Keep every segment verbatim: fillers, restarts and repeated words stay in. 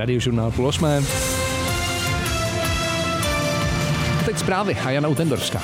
Radiožurnál půl osmé. Teď zprávy a Jana Utendorská.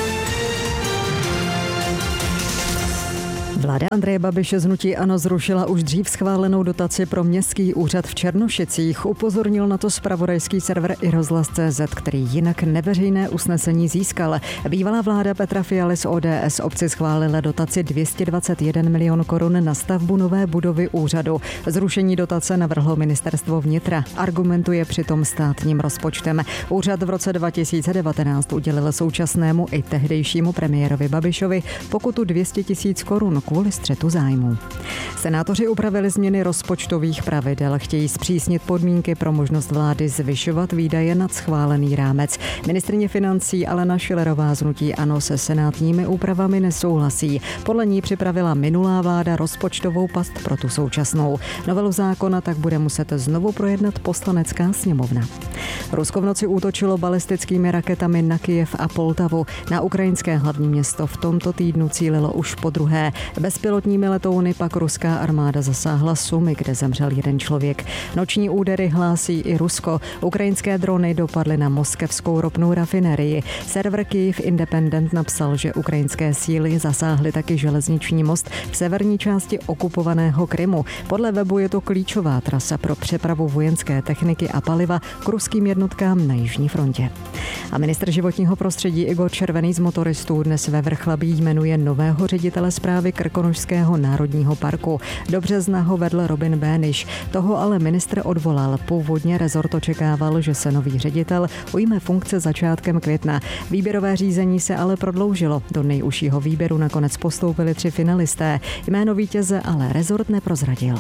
Vláda Andreje Babiše z hnutí ANO zrušila už dřív schválenou dotaci pro městský úřad v Černošicích. Upozornil na to zpravodajský server i rozhlas tečka cé zet, který jinak neveřejné usnesení získal. Bývalá vláda Petra Fialy z ó dé es obci schválila dotaci dvě stě dvacet jedna milionů korun na stavbu nové budovy úřadu. Zrušení dotace navrhlo ministerstvo vnitra. Argumentuje přitom státním rozpočtem. Úřad v roce dva tisíce devatenáct udělil současnému i tehdejšímu premiérovi Babišovi pokutu dvě stě tisíc korun kvůli střetu zájmů. Senátoři upravili změny rozpočtových pravidel, chtějí zpřísnit podmínky pro možnost vlády zvyšovat výdaje nad schválený rámec. Ministryně financí Alena Schillerová z hnutí ANO se senátními úpravami nesouhlasí. Podle ní připravila minulá vláda rozpočtovou past pro tu současnou. Novelu zákona tak bude muset znovu projednat Poslanecká sněmovna. Rusko v noci útočilo balistickými raketami na Kyjev a Poltavu. Na ukrajinské hlavní město v tomto týdnu cílilo už podruhé. Bezpilotními letouny pak ruská armáda zasáhla Sumy, kde zemřel jeden člověk. Noční údery hlásí i Rusko. Ukrajinské drony dopadly na moskevskou ropnou rafinerii. Server Kyiv Independent napsal, že ukrajinské síly zasáhly taky železniční most v severní části okupovaného Krymu. Podle webu je to klíčová trasa pro přepravu vojenské techniky a paliva k ruským jednotkám na jižní frontě. A ministr životního prostředí Igor Červený z motoristů dnes ve Vrchlabí jmenuje nového ředitele správy Krkonošského národního parku. Do března ho vedl Robin Béniš. Toho ale ministr odvolal. Původně rezort očekával, že se nový ředitel ujme funkce začátkem května. Výběrové řízení se ale prodloužilo. Do nejužšího výběru nakonec postoupili tři finalisté. Jméno vítěze ale rezort neprozradil.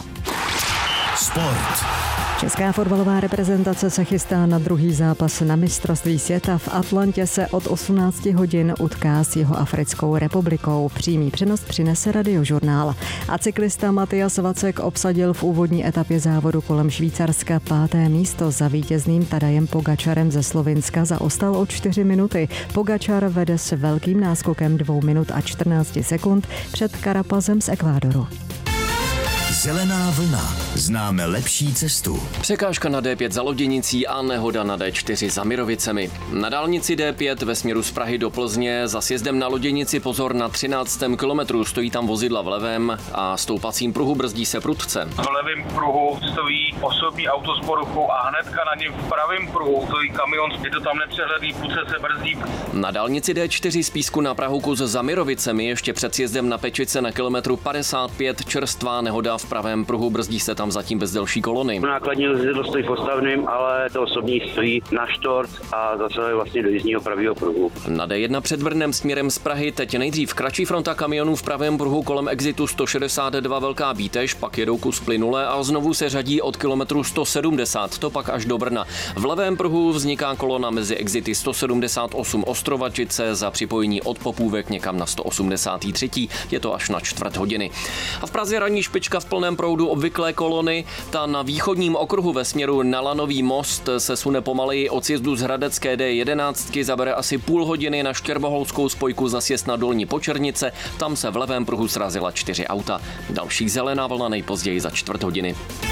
Sport. Česká fotbalová reprezentace se chystá na druhý zápas na mistrovství světa. V Atlantě se od osmnáct hodin utká s Jihoafrickou republikou. Přímý přenos přinese Radiožurnál. A cyklista Matias Vacek obsadil v úvodní etapě závodu kolem Švýcarska páté místo. Za vítězným Tadajem Pogačarem ze Slovinska zaostal o čtyři minuty. Pogačar vede s velkým náskokem dvou minut a čtrnáct sekund před Carapazem z Ekvádoru. Zelená vlna. Známe lepší cestu. Překážka na dé pět za Loděnicí a nehoda na dé čtyři za Mirovicemi. Na dálnici dé pět ve směru z Prahy do Plzně za sjezdem na Loděnici pozor na třináctém kilometru. Stojí tam vozidla v levém a stoupacím pruhu brzdí se prudce. V levém pruhu stojí osobní auto s poruchou a hnedka na něm v pravém pruhu stojí kamion. Je to tam nepřehledný, prudce se brzdí. Na dálnici dé čtyři z Písku na Prahu kus za Mirovicemi ještě před sjezdem na Pečice na kilometru padesát pět čerstvá nehoda v pravém pruhu, brzdí se tam zatím bez delší kolony. Nákladní vozidlo stojí postavným, ale to osobní stojí na štort a zasahuje vlastně do jízdního pravého pruhu. Na dé jedna před Brnem směrem z Prahy teď nejdřív kratší fronta kamionů v pravém pruhu kolem exitu sto šedesát dva Velká Bítež, pak jedou kus plynule a znovu se řadí od kilometru sto sedmdesát, to pak až do Brna. V levém pruhu vzniká kolona mezi exity sto sedmdesát osm Ostrovačice za připojení od Popůvek někam na sto osmdesát tři, je to až na čtvrt hodiny. A v Praze ranní špička v plném proudu obvyklé kolony, ta na východním okruhu ve směru na Lanový most se sune pomaleji od sjezdu z Hradecké dé jedenáct, zabere asi půl hodiny na Štěrboholskou spojku za sjezd na Dolní Počernice, tam se v levém pruhu srazila čtyři auta. Další zelená vlna nejpozději za čtvrt hodiny.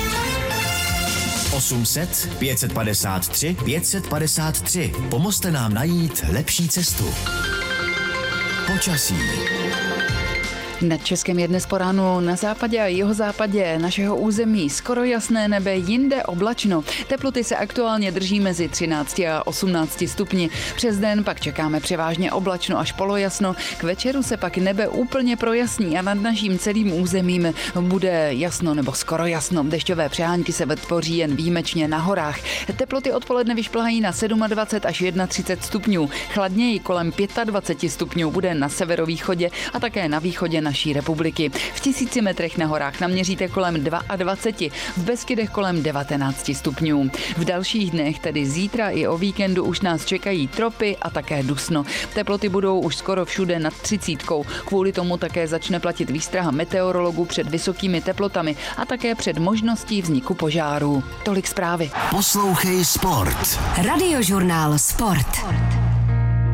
osm set, pět set padesát tři, pět set padesát tři. Pomozte nám najít lepší cestu. Počasí. Nad Českem je dnes po ránu na západě a jihozápadě našeho území skoro jasné nebe, jinde oblačno. Teploty se aktuálně drží mezi třinácti a osmnácti stupni. Přes den pak čekáme převážně oblačno až polojasno. K večeru se pak nebe úplně projasní a nad naším celým územím bude jasno nebo skoro jasno. Dešťové přehánky se vytvoří jen výjimečně na horách. Teploty odpoledne vyšplhají na dvacet sedm až třicet jedna stupňů. Chladněji kolem dvacet pět stupňů bude na severovýchodě a také na východě naší republiky. V tisíci metrech na horách naměříte kolem dvacet dva, v Beskydech kolem devatenáct stupňů. V dalších dnech, tedy zítra i o víkendu, už nás čekají tropy a také dusno. Teploty budou už skoro všude nad třicítkou. Kvůli tomu také začne platit výstraha meteorologů před vysokými teplotami a také před možností vzniku požárů. Tolik zprávy. Poslouchej Sport. Radiožurnál Sport.